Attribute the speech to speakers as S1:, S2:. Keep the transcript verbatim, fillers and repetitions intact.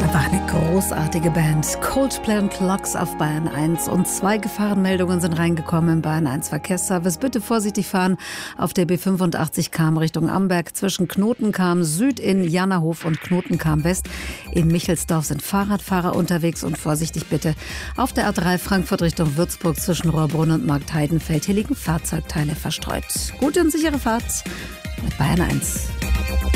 S1: Einfach eine großartige Band. Coldplay und Clocks auf Bayern eins. Und zwei Gefahrenmeldungen sind reingekommen im Bayern eins Verkehrsservice. Bitte vorsichtig fahren auf der B fünfundachtzig Cham Richtung Amberg. Zwischen Knotenkam Süd in Jannerhof und Knotenkam West in Michelsdorf sind Fahrradfahrer unterwegs. Und vorsichtig bitte auf der A drei Frankfurt Richtung Würzburg zwischen Rohrbrunn und Marktheidenfeld. Hier liegen Fahrzeugteile verstreut. Gute und sichere Fahrt mit Bayern eins.